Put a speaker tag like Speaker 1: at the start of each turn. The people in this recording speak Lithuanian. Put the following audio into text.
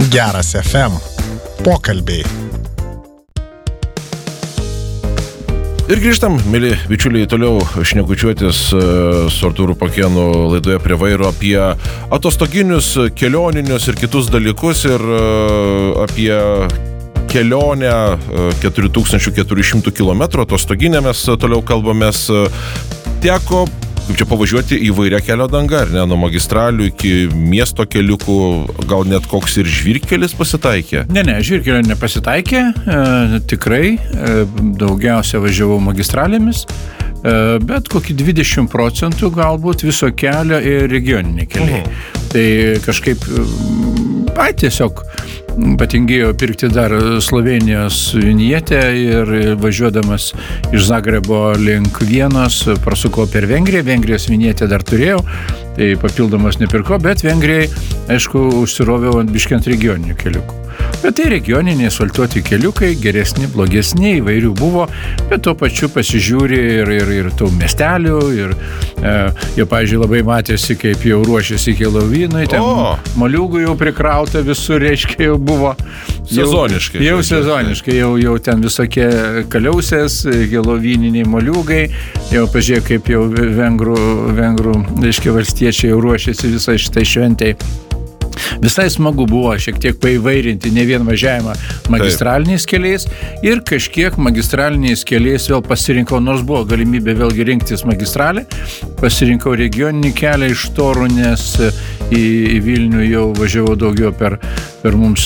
Speaker 1: Geras FM. Pokalbiai.
Speaker 2: Ir grįžtam, mėly bičiuliai, toliau šnekučiuotis su Artūru Pakėnu laidoje Prie vairo apie atostoginius, kelioninius ir kitus dalykus ir apie kelionę 4400 km atostoginę mes toliau kalbamės. Teko, kaip čia pavažiuoti įvairia kelio danga, ar ne, nuo magistralių iki miesto keliukų, gal net koks ir žvyrkelis pasitaikė?
Speaker 3: Ne, žvyrkelio nepasitaikė, tikrai, daugiausia važiavau magistralėmis, bet kokį 20% galbūt viso kelio ir regioniniai keliai. Tai kažkaip, tiesiog patingėjau pirkti dar Slovenijos vinietę ir važiuodamas iš Zagrebo link Vienos prasukau per Vengriją. Vengrijos vinietę dar turėjau, tai papildomas nepirkau, bet Vengrijai, aišku, užsiroviau ant biškį ant regioninių keliukų. Bet tai regioniniai asfaltuoti keliukai, geresni, blogesni, įvairių buvo, bet tuo pačiu pasižiūri ir tų miestelių, ir jau, pavyzdžiui, labai matėsi, kaip jau ruošiasi Helovinui, ten moliūgų jau prikrauta visur, reiškia, jau buvo.
Speaker 2: Sezoniškai.
Speaker 3: Jau sezoniškai, jau ten visokie kaliausės, helovininiai moliūgai, jau pažiūrėjau, kaip jau vengrų, reiškia, valstiečiai jau ruošiasi visai šitai šventai. Visai smagu buvo šiek tiek paįvairinti ne vien važiavimą magistraliniais keliais ir kažkiek magistraliniais keliais vėl pasirinkau, nors buvo galimybė vėlgi rinktis magistralį, pasirinkau regioninį kelią iš Torunės į Vilnių, jau važiavau daugiau per mums